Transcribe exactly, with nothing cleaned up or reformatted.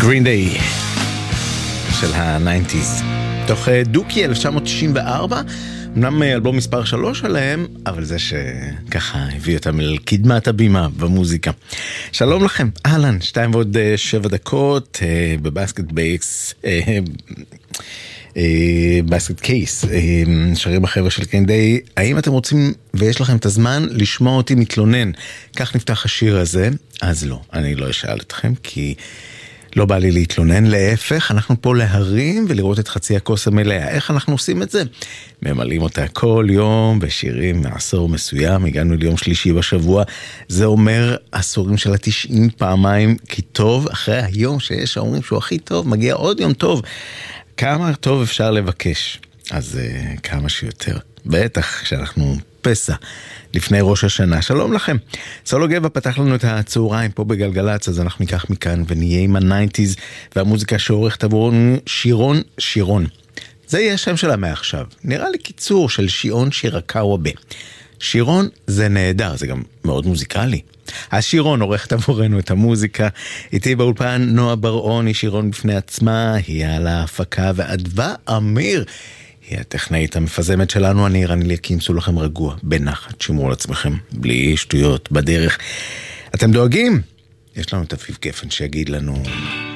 Green Day של ה-תשעים. תוך דוקי אלף תשע מאות תשעים וארבע, אמנם אלבום מספר שלוש עליהם, אבל זה שככה הביא אותם אל קדמת הבימה במוזיקה. שלום לכם, אהלן, שתיים ועוד שבע דקות, בבסקט בייס, בסקט קייס, שרים החבר'ה של גרין דיי. האם אתם רוצים ויש לכם את הזמן לשמוע אותי מתלונן? כך נפתח השיר הזה. אז לא, אני לא אשאל אתכם, כי לא בא לי להתלונן, להפך, אנחנו פה להרים ולראות את חצי הכוס המלאה. איך אנחנו עושים את זה? ממלאים אותה כל יום בשירים מעשור מסוים. הגענו ליום שלישי בשבוע, זה אומר עשורים של התשעים פעמיים, כי טוב, אחרי היום שיש האומרים שהוא הכי טוב, מגיע עוד יום טוב. כמה טוב אפשר לבקש? אז uh, כמה שיותר. בטח שאנחנו פסע לפני ראש השנה. שלום לכם. סולו גבע פתח לנו את הצהריים פה בגלגלץ, אז אנחנו ניקח מכאן ונהיה עם ה-תשעים והמוזיקה שעורכת עבורנו שירון שירון. זה יהיה השם שלה מעכשיו. נראה לי קיצור של שיעון שירקאווה. שירון זה נהדר, זה גם מאוד מוזיקלי. השירון עורכת עבורנו את המוזיקה. איתי באולפן נועה בר-און, היא שירון בפני עצמה, היא על ההפקה, ואדווה אמיר היא הטכנאית המפזמת שלנו. אני רני ליקים, סעו לכם רגוע, בנחת, שמרו על עצמכם, בלי שטויות בדרך. אתם דואגים? יש לנו את אביב גפן שיגיד לנו